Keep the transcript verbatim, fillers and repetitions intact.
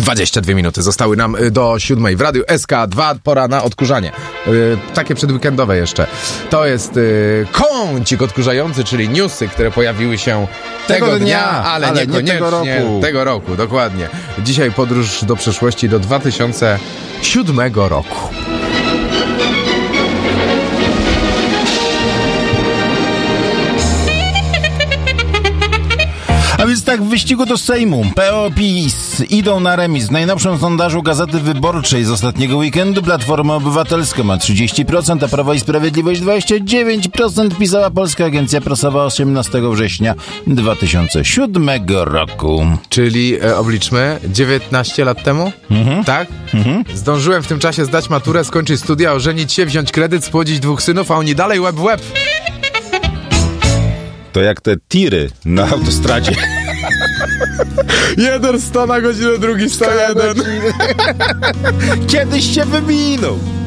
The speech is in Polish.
dwadzieścia dwie minuty zostały nam do siódmej w Radiu S K dwa, pora na odkurzanie. Yy, takie przedweekendowe jeszcze. To jest yy, kącik odkurzający, czyli newsy, które pojawiły się tego, tego dnia, dnia, ale, ale niekoniecznie nie tego roku. tego roku. Dokładnie. Dzisiaj podróż do przeszłości do dwa tysiące siódmego roku. A więc tak, w wyścigu do Sejmu P O PiS idą na remis. W najnowszym sondażu Gazety Wyborczej z ostatniego weekendu Platforma Obywatelska ma trzydzieści procent, a Prawo i Sprawiedliwość dwadzieścia dziewięć procent, pisała Polska Agencja Prasowa osiemnastego września dwa tysiące siódmego roku. Czyli e, obliczmy, dziewiętnaście lat temu? Mhm. Tak? Mhm. Zdążyłem w tym czasie zdać maturę, skończyć studia, ożenić się, wziąć kredyt, spłodzić dwóch synów, a oni dalej łeb w łeb. To jak te tiry na autostradzie. Jeden sto na godzinę, drugi sto jeden. Kiedyś się wyminął.